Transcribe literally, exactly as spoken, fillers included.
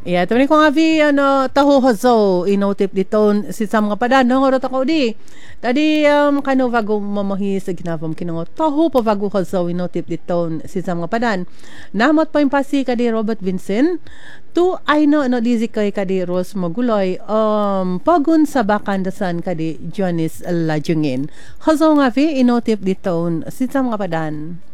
Yeah, tawani ko nga vi ano taho hazo inotip diton si sam nga padan no ngorot ako di. Tadi um kano vago mamahi sa ginavam kinango taho pa vago hazo inotip diton si sam nga padan. Namot pa impasi kadi Robert Vincent tu ay no no dizi kay kadi Rose Maguloy um pagun sa bakandasan kadi Jonis Lajungin. Hazo nga vi inotip diton si sam nga padan.